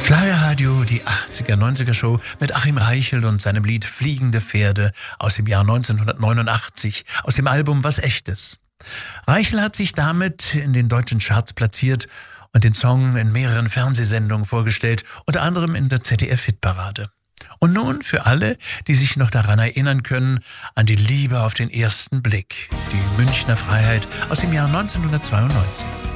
Schlagerradio, die 80er-90er Show mit Achim Reichel und seinem Lied Fliegende Pferde aus dem Jahr 1989, aus dem Album Was Echtes. Reichel hat sich damit in den deutschen Charts platziert und den Song in mehreren Fernsehsendungen vorgestellt, unter anderem in der ZDF-Hitparade. Und nun für alle, die sich noch daran erinnern können, an die Liebe auf den ersten Blick, die Münchner Freiheit aus dem Jahr 1992.